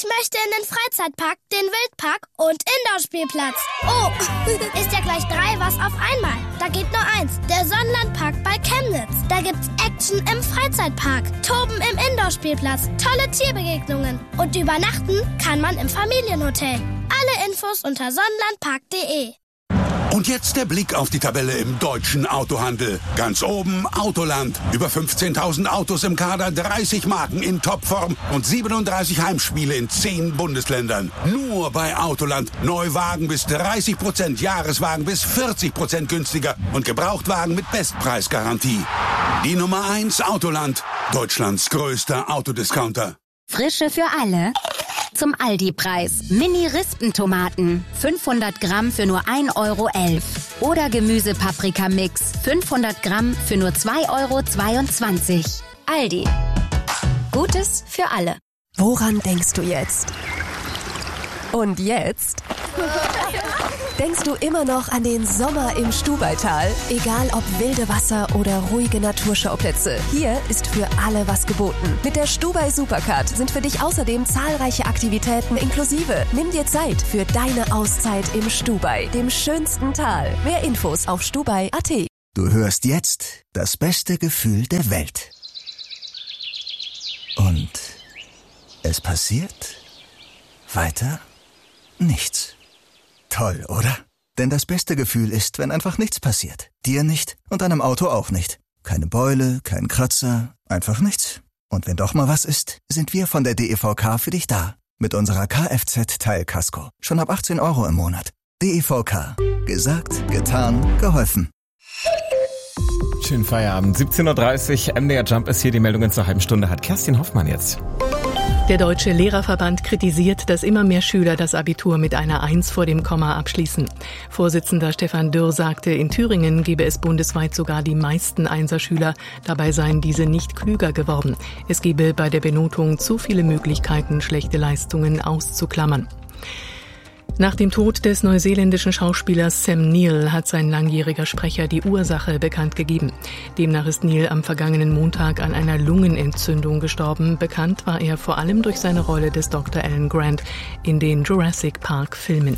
Ich möchte in den Freizeitpark, den Wildpark und Indoor-Spielplatz. Oh, ist ja gleich 3 was auf einmal. Da geht nur 1, der Sonnenlandpark bei Chemnitz. Da gibt's Action im Freizeitpark, Toben im Indoor-Spielplatz, tolle Tierbegegnungen und übernachten kann man im Familienhotel. Alle Infos unter sonnenlandpark.de. Und jetzt der Blick auf die Tabelle im deutschen Autohandel. Ganz oben Autoland. Über 15.000 Autos im Kader, 30 Marken in Topform und 37 Heimspiele in 10 Bundesländern. Nur bei Autoland. Neuwagen bis 30%, Jahreswagen bis 40% günstiger und Gebrauchtwagen mit Bestpreisgarantie. Die Nummer 1 Autoland. Deutschlands größter Autodiscounter. Frische für alle. Zum Aldi-Preis. Mini-Rispentomaten. 500 Gramm für nur 1,11 Euro. Oder Gemüse-Paprika-Mix. 500 Gramm für nur 2,22 Euro. Aldi. Gutes für alle. Woran denkst du jetzt? Und jetzt? Denkst du immer noch an den Sommer im Stubaital? Egal ob wilde Wasser oder ruhige Naturschauplätze, hier ist für alle was geboten. Mit der Stubai Supercard sind für dich außerdem zahlreiche Aktivitäten inklusive. Nimm dir Zeit für deine Auszeit im Stubai, dem schönsten Tal. Mehr Infos auf stubai.at. Du hörst jetzt das beste Gefühl der Welt. Und es passiert weiter nichts. Toll, oder? Denn das beste Gefühl ist, wenn einfach nichts passiert. Dir nicht und deinem Auto auch nicht. Keine Beule, kein Kratzer, einfach nichts. Und wenn doch mal was ist, sind wir von der DEVK für dich da. Mit unserer Kfz-Teilkasko. Schon ab 18 Euro im Monat. DEVK. Gesagt, getan, geholfen. Schönen Feierabend. 17.30 Uhr. MDR Jump ist hier. Die Meldungen zur halben Stunde hat Kerstin Hoffmann jetzt. Der Deutsche Lehrerverband kritisiert, dass immer mehr Schüler das Abitur mit einer 1 vor dem Komma abschließen. Vorsitzender Stefan Dürr sagte, in Thüringen gebe es bundesweit sogar die meisten Einserschüler. Dabei seien diese nicht klüger geworden. Es gebe bei der Benotung zu viele Möglichkeiten, schlechte Leistungen auszuklammern. Nach dem Tod des neuseeländischen Schauspielers Sam Neill hat sein langjähriger Sprecher die Ursache bekannt gegeben. Demnach ist Neill am vergangenen Montag an einer Lungenentzündung gestorben. Bekannt war er vor allem durch seine Rolle des Dr. Alan Grant in den Jurassic Park-Filmen.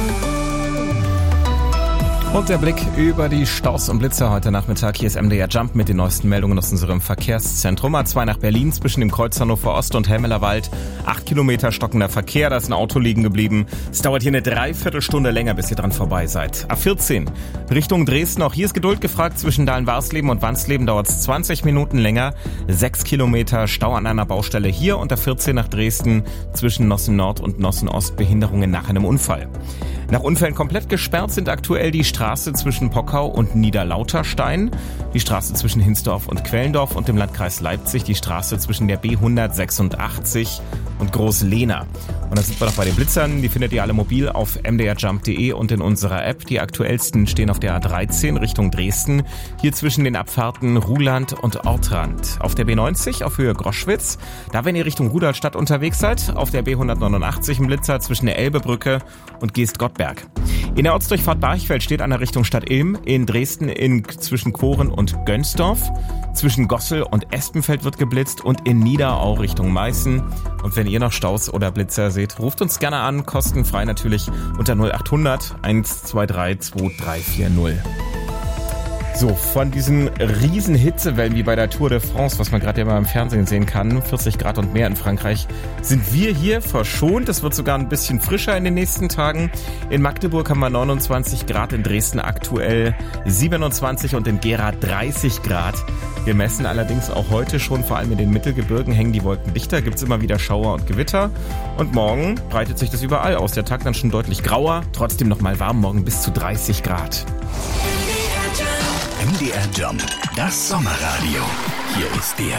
Und der Blick über die Staus und Blitzer heute Nachmittag. Hier ist MDR Jump mit den neuesten Meldungen aus unserem Verkehrszentrum. A2 nach Berlin zwischen dem Kreuz Hannover Ost und Helmelerwald. 8 Kilometer stockender Verkehr, da ist ein Auto liegen geblieben. Es dauert hier eine Dreiviertelstunde länger, bis ihr dran vorbei seid. A14 Richtung Dresden, auch hier ist Geduld gefragt. Zwischen Dahlen-Warsleben und Wansleben dauert es 20 Minuten länger. 6 Kilometer Stau an einer Baustelle hier und A14 nach Dresden zwischen Nossen Nord und Nossen Ost. Behinderungen nach einem Unfall. Nach Unfällen komplett gesperrt sind aktuell die Straße zwischen Pockau und Niederlauterstein, die Straße zwischen Hinsdorf und Quellendorf und dem Landkreis Leipzig, die Straße zwischen der B186 und Groß-Lehna. Und da sind wir doch bei den Blitzern, die findet ihr alle mobil auf mdrjump.de und in unserer App. Die aktuellsten stehen auf der A13 Richtung Dresden, hier zwischen den Abfahrten Ruhland und Ortrand. Auf der B90 auf Höhe Groschwitz, da wenn ihr Richtung Rudolstadt unterwegs seid, auf der B189 im Blitzer zwischen der Elbebrücke und Geest-Gottberg. In der Ortsdurchfahrt Barchfeld steht an der Richtung Stadt Ilm, in Dresden zwischen Koren und Gönsdorf, zwischen Gossel und Espenfeld wird geblitzt und in Niederau Richtung Meißen. Und wenn ihr noch Staus oder Blitzer seht, ruft uns gerne an, kostenfrei natürlich unter 0800 123 2340. So, von diesen riesen Hitzewellen wie bei der Tour de France, was man gerade ja mal im Fernsehen sehen kann, 40 Grad und mehr in Frankreich, sind wir hier verschont. Es wird sogar ein bisschen frischer in den nächsten Tagen. In Magdeburg haben wir 29 Grad, in Dresden aktuell 27 und in Gera 30 Grad. Wir messen allerdings auch heute schon, vor allem in den Mittelgebirgen hängen die Wolken dichter, gibt es immer wieder Schauer und Gewitter. Und morgen breitet sich das überall aus. Der Tag dann schon deutlich grauer, trotzdem noch mal warm, morgen bis zu 30 Grad. MDR Jump, das Sommerradio. Hier ist der